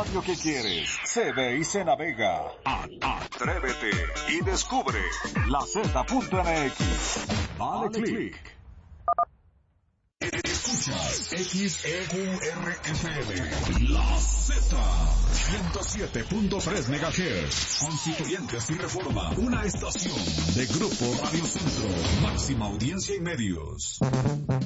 radio que quieres. Se ve y se navega. Atrévete y descubre la Z.mx. Dale click. Escuchas XEQRFM, La Z, 107.3 MHz, Constituyentes y Reforma, una estación de Grupo Radio Centro, máxima audiencia y medios.